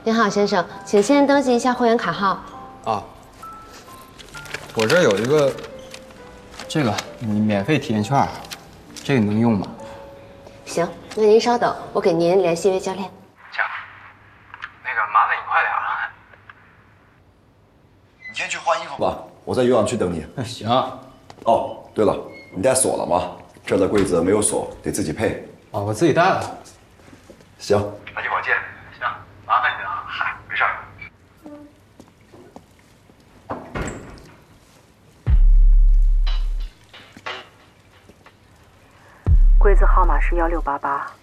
您好，先生，请先登记一下会员卡号。 啊，我这有一个，这个你免费体验券，这个能用吗？ 行，那您稍等，我给您联系一位教练。 行，那个麻烦你快点啊。 你先去换衣服吧，我在游泳区等你。 行。 哦，对了，你带锁了吗？这儿的柜子没有锁，得自己配。 啊，我自己带了。 行， 那一会儿见。行，麻烦你啊。嗨，没事儿。 柜子号码是1688。